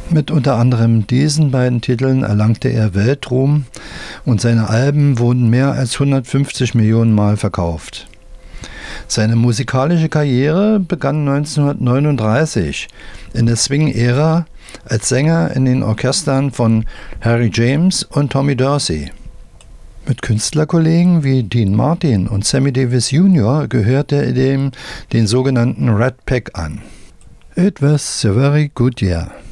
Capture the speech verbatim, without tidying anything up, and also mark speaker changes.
Speaker 1: Mit unter anderem diesen beiden Titeln erlangte er Weltruhm und seine Alben wurden mehr als hundertfünfzig Millionen Mal verkauft. Seine musikalische Karriere begann neunzehnhundertneununddreißig in der Swing-Ära als Sänger in den Orchestern von Harry James und Tommy Dorsey. Mit Künstlerkollegen wie Dean Martin und Sammy Davis Junior gehörte er dem den sogenannten Rat Pack an. It was a very good year.